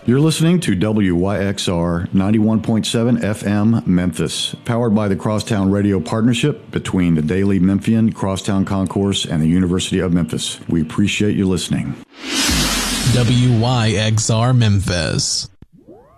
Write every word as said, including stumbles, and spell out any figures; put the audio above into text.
You're listening to W Y X R ninety-one point seven F M Memphis, powered by the Crosstown Radio Partnership between the Daily Memphian, Crosstown Concourse, and the University of Memphis. We appreciate you listening. W Y X R Memphis.